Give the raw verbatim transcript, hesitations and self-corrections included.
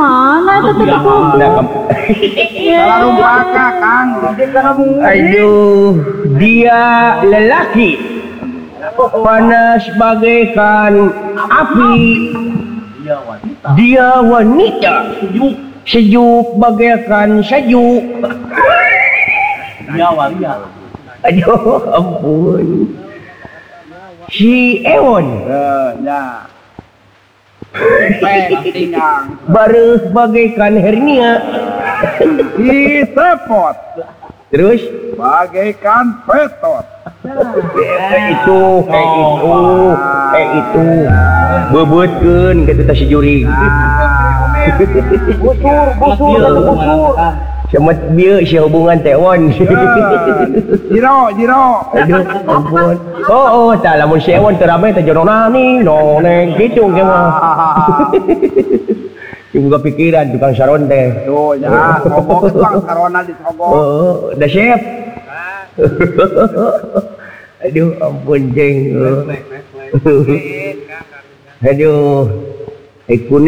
mana itu tuh Nah, Salah rumpaka Kang. aduh, dia lelaki panas bagaikan api. Dia wanita sejuk bagaikan salju. Aduh, ampun. Si Ewon Eh, ya. Pek tinggang. baru bagaikan hernia. Si Sepot Terus bagaikan petot. kayak itu, kayak itu, kayak itu. Bebetkeun kata tas juri. Busur, busur, busur. Sama dia si hubungan Taiwan. Jiro, Jiro. Aduh, ampun. Oh, oh, tak lamun si Ewan teramai tak jorong nani, no, neng, gitu ke mah. Juga pikiran tukang saron teh. Tuh, ya, ngomong tukang sarona disogok. Oh, dah siap. Aduh, ampun jeng. Aduh, ikut